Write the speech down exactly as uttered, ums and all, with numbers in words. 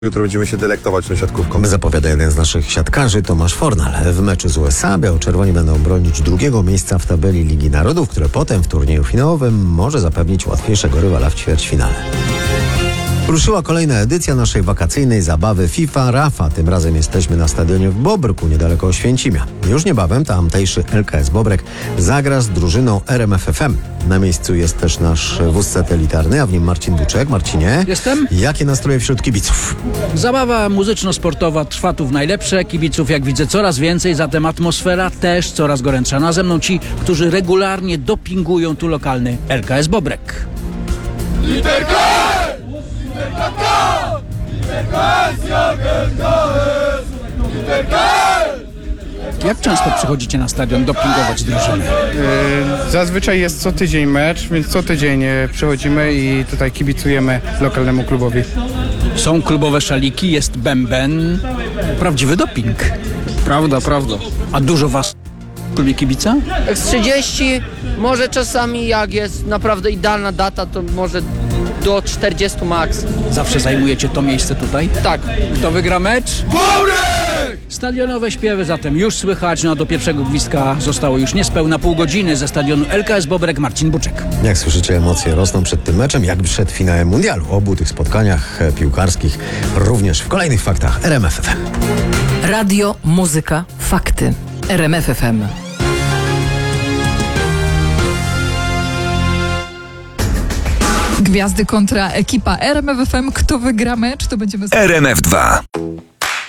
Jutro będziemy się delektować tą siatkówką. Zapowiada jeden z naszych siatkarzy, Tomasz Fornal. W meczu z U S A biało-czerwoni będą bronić drugiego miejsca w tabeli Ligi Narodów, które potem w turnieju finałowym może zapewnić łatwiejszego rywala w ćwierćfinale. Ruszyła kolejna edycja naszej wakacyjnej zabawy FIFA Rafa. Tym razem jesteśmy na stadionie w Bobrku, niedaleko Oświęcimia. Już niebawem tamtejszy L K S Bobrek zagra z drużyną R M F F M. Na miejscu jest też nasz wóz satelitarny, a w nim Marcin Buczek. Marcinie, Jestem. jakie nastroje wśród kibiców? Zabawa muzyczno-sportowa trwa tu w najlepsze. Kibiców, jak widzę, coraz więcej, zatem atmosfera też coraz gorętsza. Na ze mną ci, którzy regularnie dopingują tu lokalny L K S Bobrek. Literka! Literka K! Literka S jak L K S! Literka L! Jak często przychodzicie na stadion dopingować drużyny? Yy, Zazwyczaj jest co tydzień mecz, więc co tydzień e, przychodzimy i tutaj kibicujemy lokalnemu klubowi. Są klubowe szaliki, jest bęben. Prawdziwy doping. Prawda, prawda. A dużo was w klubie kibica? Z trzydzieści, może czasami jak jest naprawdę idealna data, to może do czterdziestu max. Zawsze zajmujecie to miejsce tutaj? Tak. Kto wygra mecz? Stadionowe śpiewy zatem już słychać, no a do pierwszego gwizdka zostało już niespełna pół godziny. Ze stadionu L K S Bobrek Marcin Buczek. Jak słyszycie, emocje rosną przed tym meczem, jak przed finałem mundialu. O obu tych spotkaniach e, piłkarskich również w kolejnych faktach R M F F M. Radio, muzyka, fakty. R M F F M. Gwiazdy kontra ekipa R M F F M. Kto wygra mecz, to będziemy... R M F dwa.